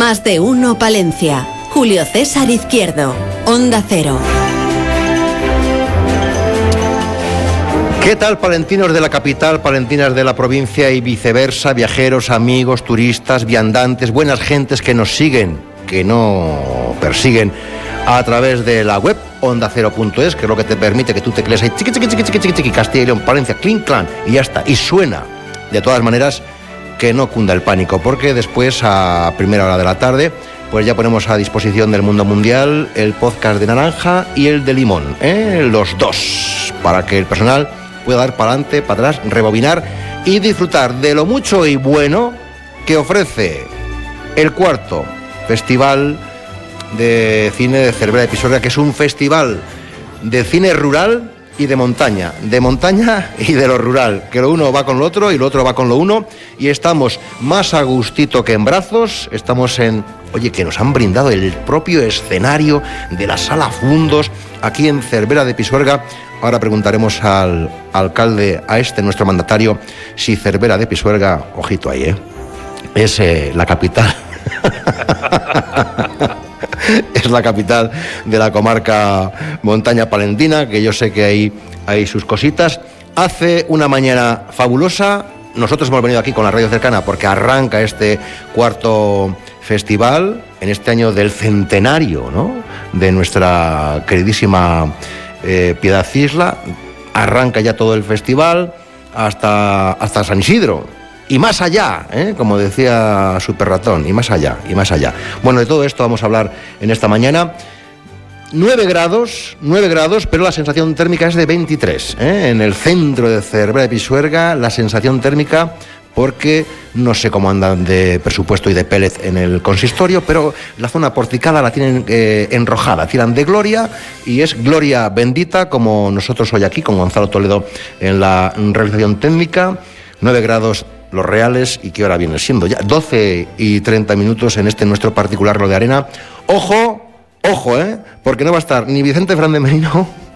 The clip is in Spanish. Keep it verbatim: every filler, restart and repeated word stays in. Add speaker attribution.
Speaker 1: Más de uno Palencia. Julio César Izquierdo. Onda Cero.
Speaker 2: ¿Qué tal, palentinos de la capital, palentinas de la provincia y viceversa, viajeros, amigos, turistas, viandantes, buenas gentes que nos siguen, que no persiguen a través de la web onda cero punto es, que es lo que te permite que tú teclees ahí chiqui, chiqui, chiqui, chiqui, chiqui, chiqui, Castilla y León, Palencia, clink, clan, y ya está, y suena. De todas maneras, que no cunda el pánico, porque después, a primera hora de la tarde, pues ya ponemos a disposición del mundo mundial el podcast de naranja y el de limón, ¿eh? Los dos, para que el personal pueda dar para adelante, para atrás, rebobinar y disfrutar de lo mucho y bueno que ofrece el cuarto Festival de Cine de Cervera de Pisuerga, que es un festival de cine rural y de montaña, de montaña y de lo rural, que lo uno va con lo otro y lo otro va con lo uno, y estamos más a gustito que en brazos. Estamos en, oye, que nos han brindado el propio escenario de la Sala Fundos aquí en Cervera de Pisuerga. Ahora preguntaremos al alcalde, a este nuestro mandatario, si Cervera de Pisuerga, ojito ahí, ¿eh? es eh, la capital es la capital de la comarca montaña palentina, que yo sé que hay, hay sus cositas. Hace una mañana fabulosa. Nosotros hemos venido aquí con la radio cercana porque arranca este cuarto festival, en este año del centenario, ¿no?, de nuestra queridísima eh, Piedad Cisla. Arranca ya todo el festival hasta, hasta San Isidro. Y más allá, ¿eh? Como decía Super Ratón, y más allá, y más allá. Bueno, de todo esto vamos a hablar en esta mañana. nueve grados, nueve grados, pero la sensación térmica es de veintitrés, ¿eh? En el centro de Cervera de Pisuerga, la sensación térmica, porque no sé cómo andan de presupuesto y de pellet en el consistorio, pero la zona porticada la tienen eh, enrojada, tiran de gloria, y es gloria bendita, como nosotros hoy aquí, con Gonzalo Toledo en la realización técnica. nueve grados los reales, y qué hora viene siendo ya doce y treinta minutos en este nuestro particular Lo de Arena. Ojo, ojo, ¿eh? Porque no va a estar ni Vicente Fernández Merino